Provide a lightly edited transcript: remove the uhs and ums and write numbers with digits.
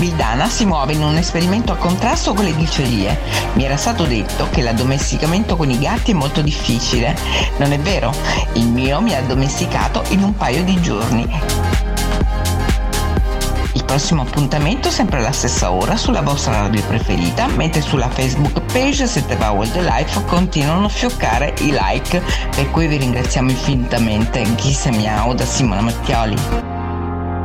Vildana si muove in un esperimento a contrasto con le dicerie. Mi era stato detto che l'addomesticamento con i gatti è molto difficile. Non è vero, il mio mi ha addomesticato in un paio di giorni. Il prossimo appuntamento sempre alla stessa ora sulla vostra radio preferita, mentre sulla Facebook page 7 Vowel the Life continuano a fioccare i like, per cui vi ringraziamo infinitamente. Ghisa miau da Simona Mattioli.